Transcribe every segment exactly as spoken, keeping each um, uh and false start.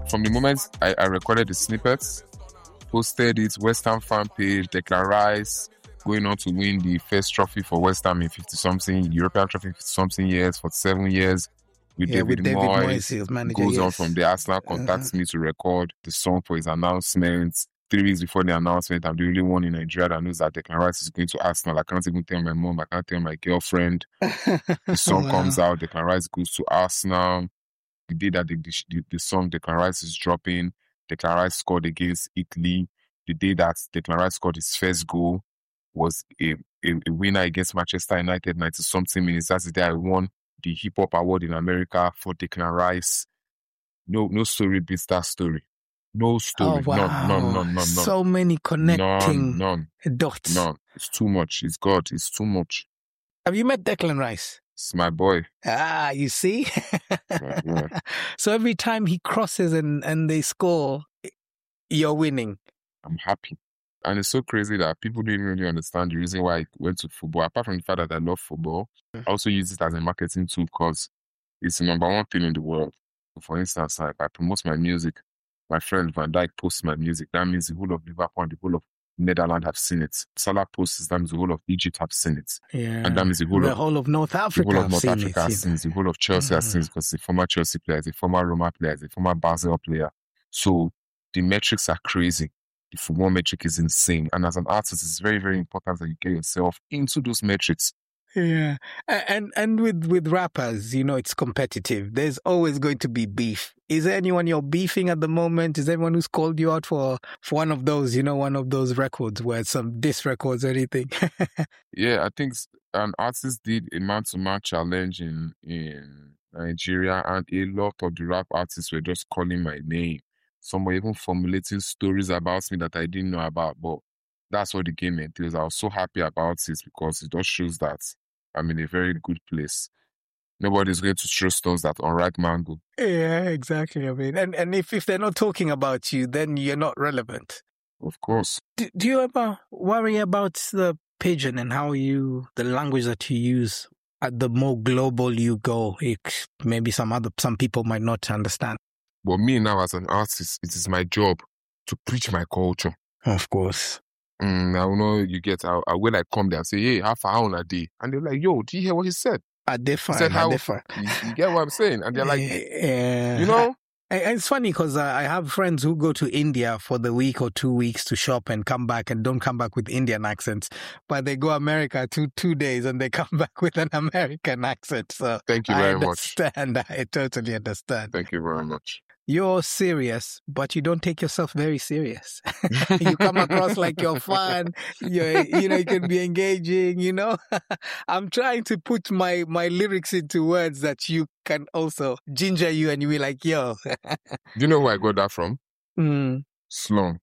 from the moment I, I recorded the snippets, posted it, West Ham fan page, Declan Rice going on to win the first trophy for West Ham in fifty-something, European trophy in fifty-something years, forty-seven years. With yeah, David, with David Moyes, Moyes, he was manager, goes yes. on from there. Arsenal contacts uh-huh. me to record the song for his announcement. Three weeks before the announcement, I'm the only one in Nigeria that knows that Declan Rice is going to Arsenal. I can't even tell my mom. I can't tell my girlfriend. The song Wow. comes out. Declan Rice goes to Arsenal. The day that the, the, the song Declan Rice is dropping, Declan Rice scored against Italy. The day that Declan Rice scored his first goal was a, a, a winner against Manchester United, ninety-something minutes. That's the day I won the Hip Hop Award in America for Declan Rice. No, no story beats that story. No story. Oh, wow. None, none, none, none, none. So many connecting none, none, dots. None. It's too much. It's God. It's too much. Have you met Declan Rice? It's my boy. Ah, you see? Yeah, yeah. So every time he crosses and, and they score, you're winning. I'm happy. And it's so crazy that people didn't really understand the reason why I went to football. Apart from the fact that I love football, I also use it as a marketing tool because it's the number one thing in the world. For instance, if I promote my music, my friend Van Dijk posts my music. That means the whole of Liverpool and the whole of Netherlands have seen it. Salah posts, that means the whole of Egypt have seen it. Yeah. And that means the whole, the of, whole of North Africa the whole of North seen Africa it, has seen it. The whole of Chelsea mm. has seen it because the former Chelsea player is a former Roma player, is a former Basel player. So the metrics are crazy. The football metric is insane. And as an artist, it's very, very important that you get yourself into those metrics. Yeah. And and with, with rappers, you know, it's competitive. There's always going to be beef. Is there anyone you're beefing at the moment? Is there anyone who's called you out for, for one of those, you know, one of those records where it's some diss records or anything? Yeah, I think an artist did a man-to-man challenge in, in Nigeria, and a lot of the rap artists were just calling my name. Some were even formulating stories about me that I didn't know about, but that's what the game entails. I was so happy about it because it just shows that I'm in a very good place. Nobody's going to trust us that unripe mango. Yeah, exactly. I mean, and, and if, if they're not talking about you, then you're not relevant. Of course. Do, do you ever worry about the pidgin and how you, the language that you use, at the more global you go, it, maybe some other, some people might not understand? But me now as an artist, it is my job to preach my culture. Of course. Mm, I know you get, I, I will like come there and say, hey, how far on a day? And they're like, yo, do you hear what he said? I differ. He said, how, I differ. You, you get what I'm saying? And they're like, yeah. you know? It's funny because I have friends who go to India for the week or two weeks to shop and come back and don't come back with Indian accents, but they go America two two days and they come back with an American accent. So thank you I very understand. much. I totally understand. Thank you very much. You're serious, but you don't take yourself very serious. You come across like you're fun. You're, you know, you can be engaging, you know. I'm trying to put my, my lyrics into words that you can also ginger you and you be like, yo. Do you know where I got that from? Mm. Slum.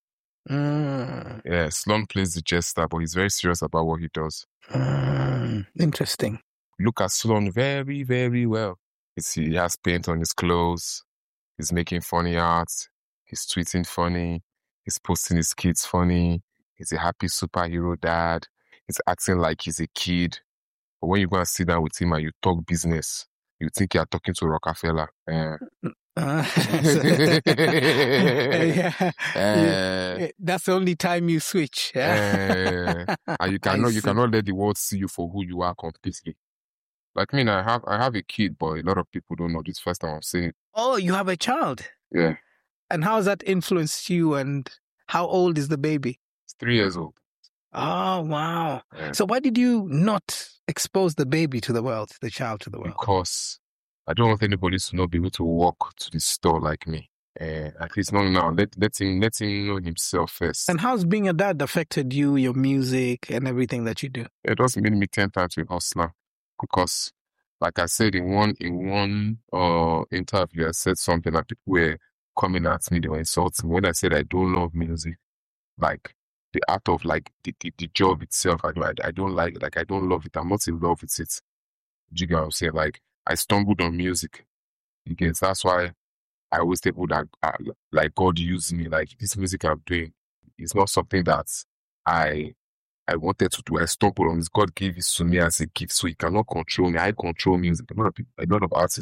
Mm. Yeah, Slum plays the jester, but he's very serious about what he does. Mm. Interesting. Look at Slum very, very well. It's, he has paint on his clothes. He's making funny art. He's tweeting funny. He's posting his kids funny. He's a happy superhero dad. He's acting like he's a kid. But when you go and sit down with him and you talk business, you think you're talking to Rockefeller. Uh. Uh, so, yeah, uh, yeah, that's the only time you switch. Yeah? uh, and you cannot, you cannot let the world see you for who you are completely. Like me, I have I have a kid, but a lot of people don't know. This first time I'm saying it. Oh, you have a child? Yeah. And how has that influenced you, and how old is the baby? It's three years old. Oh, wow. Yeah. So why did you not expose the baby to the world, the child to the world? Because I don't want anybody to not be able to walk to the store like me. Uh, at least not now. Let, let, him, let him know himself first. And how's being a dad affected you, your music, and everything that you do? It does made me ten times a hustler. Because, like I said in one in one uh, interview, I said something that people were coming at me, they were insulting me. When I said I don't love music, like the art of like the, the, the job itself, I, I, I don't like it. Like I don't love it. I'm not in love with it. Do you get what I'm saying? Like I stumbled on music. Because that's why I always tell people that uh, like God used me. Like this music I'm doing is not something that I. I wanted to do. I stumbled on this. God gave it to me as a gift, so He cannot control me. I control music. A lot of people, a lot of artists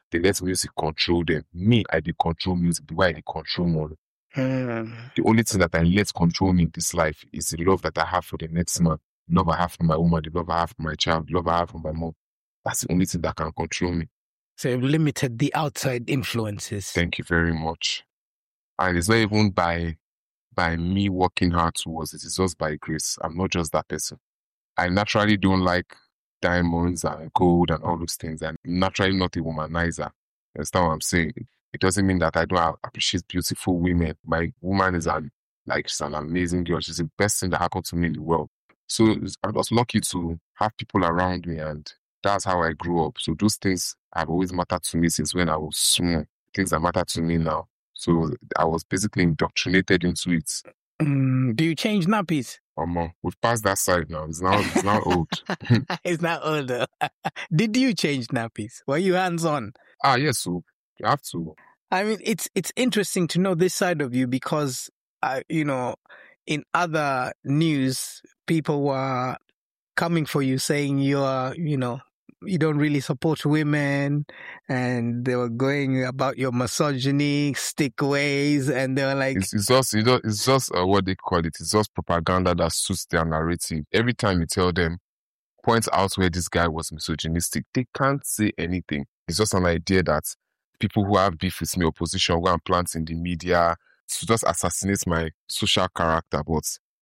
they let music control them. Me, I dey control music, the way I dey control money. Mm. The only thing that I let control me in this life is the love that I have for the next man, the love I have for my woman, the love I have for my child, the love I have for my mom. That's the only thing that can control me. So you've limited the outside influences. Thank you very much. And it's not even by by me working hard towards it. It's just by grace. I'm not just that person. I naturally don't like diamonds and gold and all those things. I'm naturally not a womanizer. You understand what I'm saying? It doesn't mean that I don't appreciate beautiful women. My woman is an, like, she's an amazing girl. She's the best thing that happened to me in the world. So I was lucky to have people around me, and that's how I grew up. So those things have always mattered to me since when I was small. Things that matter to me now. So I was basically indoctrinated into it. Mm, do you change nappies? Um, we've passed that side now. It's now it's now old. It's not older. Did you change nappies? Were you hands-on? Ah, yes, so you have to. I mean, it's it's interesting to know this side of you because, uh, you know, in other news, people were coming for you saying you're, you know, you don't really support women, and they were going about your misogyny, stick ways, and they were like... It's, it's just, you know, it's just uh, what they call it. It's just propaganda that suits their narrative. Every time you tell them, point out where this guy was misogynistic, they can't say anything. It's just an idea that people who have beef with me, opposition, go and plant in the media to just assassinate my social character. But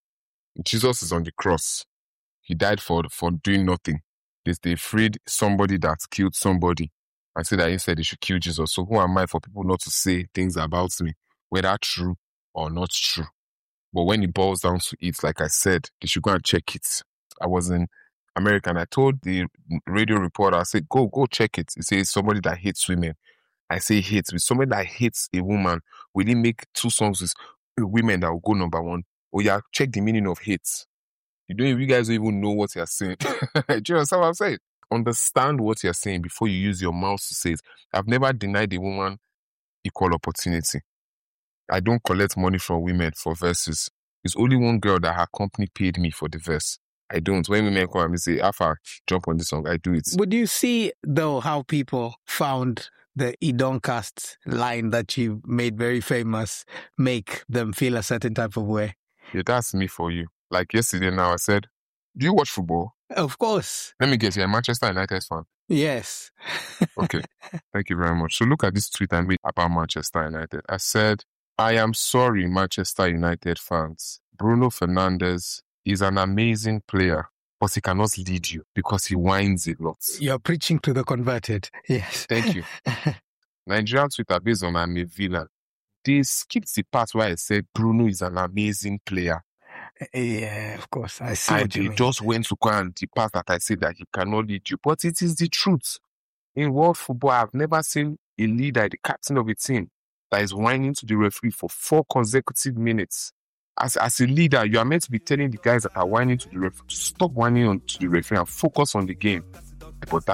Jesus is on the cross. He died for for doing nothing. They, they freed somebody that killed somebody and said that instead they should kill Jesus. So who am I for people not to say things about me, whether true or not true? But when it boils down to it, like I said, they should go and check it. I was in America and I told the radio reporter, I said, go, go check it. He says somebody that hates women. I say hates. With somebody that hates a woman, will he make two songs with women that will go number one? Oh yeah, check the meaning of hate. You don't, you guys don't even know what you're saying. Do you understand what I'm saying? Understand what you're saying before you use your mouth to say it. I've never denied a woman equal opportunity. I don't collect money from women for verses. It's only one girl that her company paid me for the verse. I don't. When women come and say, Alpha, jump on this song, I do it. Would you see, though, how people found the Idoncast line that you made very famous make them feel a certain type of way? Yeah, that's me for you. Like yesterday now, I said, do you watch football? Of course. Let me guess, you're a Manchester United fan. Yes. Okay. Thank you very much. So look at this tweet I made about Manchester United. I said, I am sorry, Manchester United fans. Bruno Fernandes is an amazing player, but he cannot lead you because he whines a lot. You're preaching to the converted. Yes. Thank you. Nigerian Twitter, based on I'm a villain, they skipped the part where I said Bruno is an amazing player. Yeah, of course. I see And what you they mean. just went to go and the part that I said that he cannot lead you. But it is the truth. In world football, I've never seen a leader, the captain of a team, that is whining to the referee for four consecutive minutes. As, as a leader, you are meant to be telling the guys that are whining to the referee to stop whining on to the referee and focus on the game. But that